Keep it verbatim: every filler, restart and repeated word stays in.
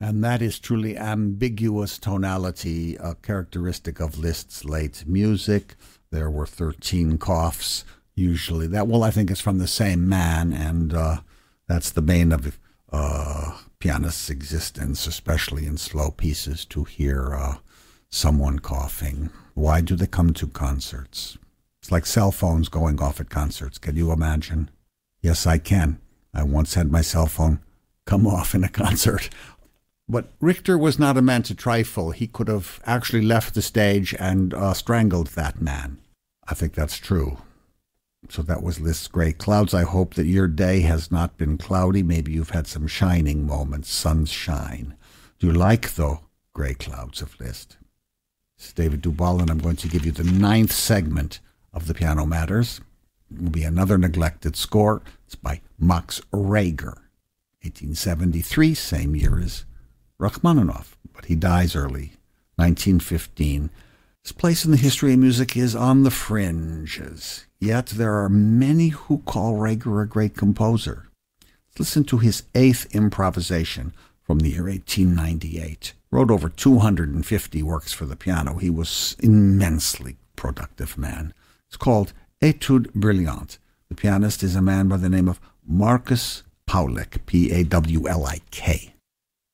And that is truly ambiguous tonality, a characteristic of Liszt's late music. There were thirteen coughs, usually. That, well, I think it's from the same man, and uh, that's the bane of uh, pianist's existence, especially in slow pieces, to hear uh, someone coughing. Why do they come to concerts? It's like cell phones going off at concerts. Can you imagine? Yes, I can. I once had my cell phone come off in a concert. But Richter was not a man to trifle. He could have actually left the stage and uh, strangled that man. I think that's true. So that was Liszt's Grey Clouds. I hope that your day has not been cloudy. Maybe you've had some shining moments, sunshine. Do you like, though, Grey Clouds of Liszt? This is David Duval, and I'm going to give you the ninth segment of the Piano Matters. It will be another neglected score. It's by Max Reger, eighteen seventy-three, same year as Rachmaninoff, but he dies early, nineteen fifteen. His place in the history of music is on the fringes, yet there are many who call Reger a great composer. Let's listen to his eighth improvisation from the year eighteen ninety-eight. Wrote over two hundred fifty works for the piano. He was an immensely productive man. It's called Etude Brillante. The pianist is a man by the name of Marcus Paulik, P A W L I K.